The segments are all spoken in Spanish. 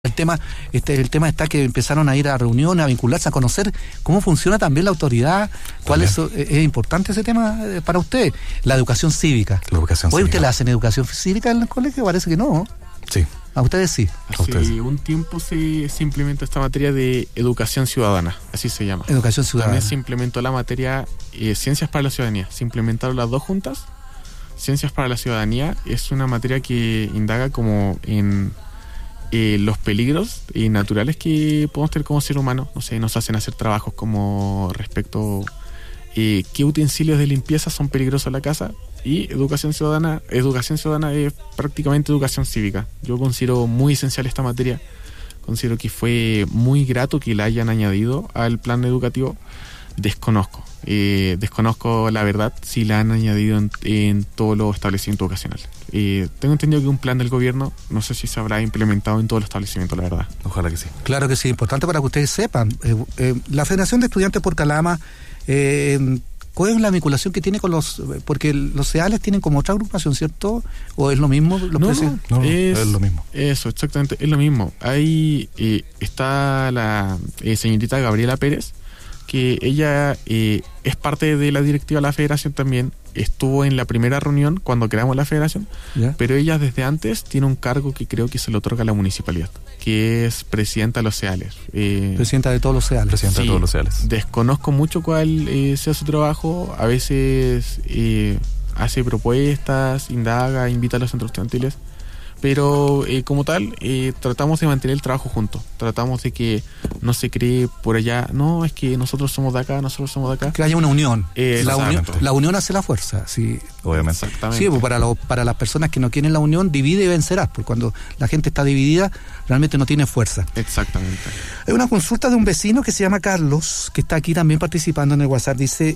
El tema está que empezaron a ir a reuniones, a vincularse, a conocer cómo funciona también la autoridad. Es importante ese tema para usted, la educación cívica. Hoy ¿usted le hacen educación cívica en el colegio? Parece que no. Sí. ¿A ustedes sí? Hace un tiempo se implementó esta materia de educación ciudadana, así se llama. Educación ciudadana. También se implementó la materia ciencias para la ciudadanía. Se implementaron las dos juntas. Ciencias para la ciudadanía es una materia que indaga como en los peligros naturales que podemos tener como ser humano. No sé, nos hacen hacer trabajos como respecto qué utensilios de limpieza son peligrosos en la casa. Y educación ciudadana es prácticamente educación cívica. Yo considero muy esencial esta materia. Considero que fue muy grato que la hayan añadido al plan educativo. Desconozco la verdad si la han añadido en todos los establecimientos educacionales. Tengo entendido que un plan del gobierno, no sé si se habrá implementado en todos los establecimientos, la verdad. Ojalá que sí. Claro que sí, importante para que ustedes sepan. La Federación de Estudiantes por Calama, ¿cuál es la vinculación que tiene con porque los CEALES tienen como otra agrupación, ¿cierto? ¿O es lo mismo? No, es lo mismo. Eso, exactamente, es lo mismo. Ahí está la señorita Gabriela Pérez, que ella es parte de la directiva de la federación también. Estuvo en la primera reunión cuando creamos la federación, pero ella desde antes tiene un cargo que creo que se le otorga a la municipalidad, que es presidenta de los CEALES. Presidenta de todos los CEALES. Presidenta de todos los CEALES. Desconozco mucho cuál sea su trabajo. A veces hace propuestas, indaga, invita a los centros estudiantiles. Pero como tal, tratamos de mantener el trabajo juntos. Tratamos de que no se cree por allá, no, es que nosotros somos de acá. Que haya una unión. La unión hace la fuerza. Sí. Obviamente. Sí, pues para las personas que no quieren la unión, divide y vencerás. Porque cuando la gente está dividida, realmente no tiene fuerza. Exactamente. Hay una consulta de un vecino que se llama Carlos, que está aquí también participando en el WhatsApp. Dice,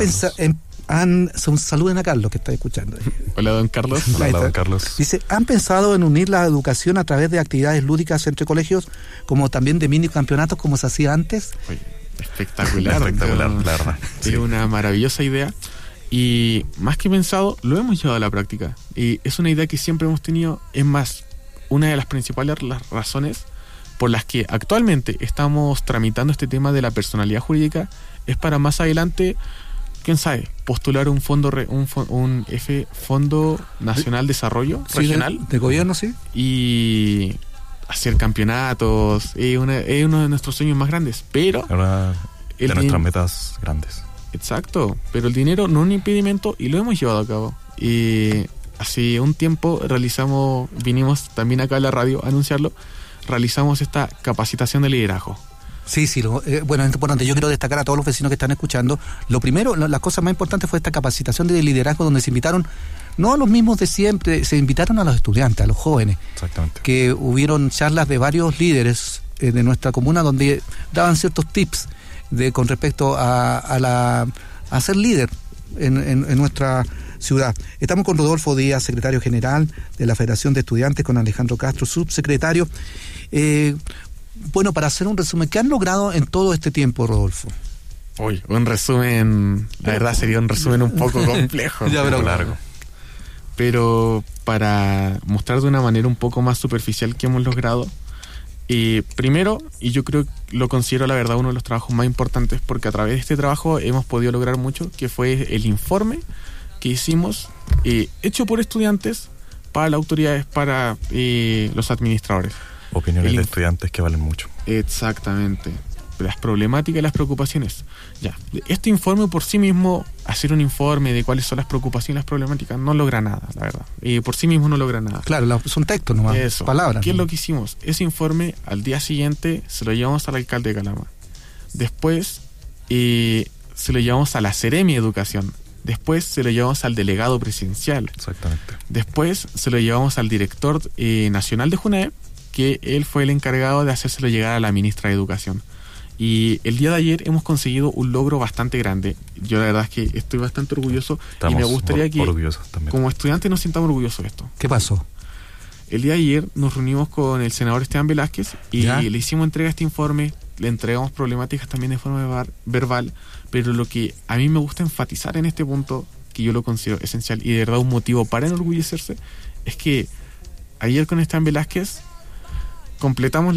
saluden a Carlos, que está escuchando. Hola, don Carlos. Hola, don Carlos. Dice, ¿han pensado en unir la educación a través de actividades lúdicas entre colegios, como también de mini campeonatos como se hacía antes? Oye, espectacular, la verdad. Sí. Es una maravillosa idea. Y más que pensado, lo hemos llevado a la práctica. Y es una idea que siempre hemos tenido. Es más, una de las principales razones por las que actualmente estamos tramitando este tema de la personalidad jurídica es para más adelante, quién sabe, postular un fondo Fondo Nacional de Desarrollo Regional de gobierno, sí, y hacer campeonatos. Es uno de nuestros sueños más grandes, pero de nuestras metas grandes. Exacto, pero el dinero no es un impedimento y lo hemos llevado a cabo. Y hace un tiempo vinimos también acá a la radio a anunciarlo, realizamos esta capacitación de liderazgo. Sí, bueno, es importante. Yo quiero destacar a todos los vecinos que están escuchando. Lo primero, la cosa más importante fue esta capacitación de liderazgo, donde se invitaron, no a los mismos de siempre, se invitaron a los estudiantes, a los jóvenes. Exactamente. Que hubieron charlas de varios líderes de nuestra comuna donde daban ciertos tips con respecto a ser líder en nuestra ciudad. Estamos con Rodolfo Díaz, secretario general de la Federación de Estudiantes, con Alejandro Castro, subsecretario. Bueno, para hacer un resumen, ¿qué han logrado en todo este tiempo, Rodolfo? Uy, un resumen, la verdad sería un resumen un poco complejo. Ya, pero largo. Pero para mostrar de una manera un poco más superficial qué hemos logrado, primero, y yo creo que lo considero la verdad uno de los trabajos más importantes, porque a través de este trabajo hemos podido lograr mucho, que fue el informe que hicimos, hecho por estudiantes, para las autoridades, para los administradores. Opiniones de estudiantes que valen mucho. Exactamente. Las problemáticas y las preocupaciones. Ya, este informe por sí mismo, hacer un informe de cuáles son las preocupaciones y las problemáticas, no logra nada, la verdad. Por sí mismo no logra nada. Claro, son textos nomás, eso, palabras. ¿Qué es lo que hicimos? Ese informe, al día siguiente, se lo llevamos al alcalde de Calama. Después, se lo llevamos a la Seremi de Educación. Después se lo llevamos al delegado presidencial. Exactamente. Después se lo llevamos al director nacional de JUNAEP, que él fue el encargado de hacérselo llegar a la ministra de Educación. Y el día de ayer hemos conseguido un logro bastante grande. Yo la verdad es que estoy bastante orgulloso. Estamos y me gustaría que también, como estudiantes nos sintamos orgullosos de esto. ¿Qué pasó? El día de ayer nos reunimos con el senador Esteban Velázquez y le hicimos entrega a este informe, le entregamos problemáticas también de forma verbal, pero lo que a mí me gusta enfatizar en este punto, que yo lo considero esencial y de verdad un motivo para enorgullecerse, es que ayer con Esteban Velázquez completamos